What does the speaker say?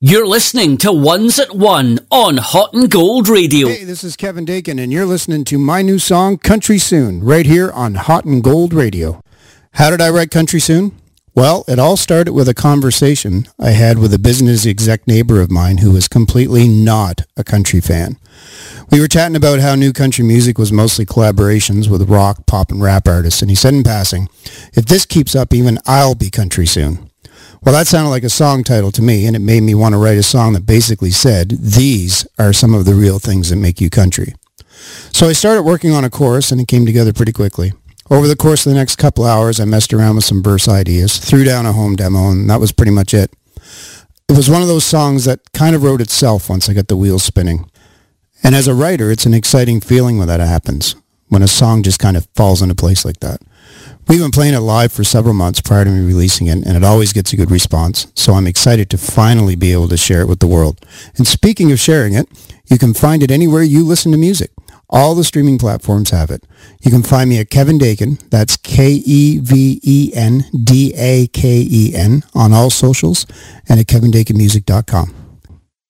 You're listening to Ones at One on Hot and Gold Radio. Hey, this is Kevin Dakin, and you're listening to my new song, Country Soon, right here on Hot and Gold Radio. How did I write Country Soon? Well, it all started with a conversation I had with a business exec neighbor of mine who was completely not a country fan. We were chatting about how new country music was mostly collaborations with rock, pop, and rap artists, and he said in passing, if this keeps up, even I'll be country soon. Well, that sounded like a song title to me, and it made me want to write a song that basically said, these are some of the real things that make you country. So I started working on a chorus, and it came together pretty quickly. Over the course of the next couple hours, I messed around with some verse ideas, threw down a home demo, and that was pretty much it. It was one of those songs that kind of wrote itself once I got the wheels spinning. And as a writer, it's an exciting feeling when that happens, when a song just kind of falls into place like that. We've been playing it live for several months prior to me releasing it, and it always gets a good response, so I'm excited to finally be able to share it with the world. And speaking of sharing it, you can find it anywhere you listen to music. All the streaming platforms have it. You can find me at Kevin Dakin, that's KevenDaken, on all socials, and at kevindakenmusic.com.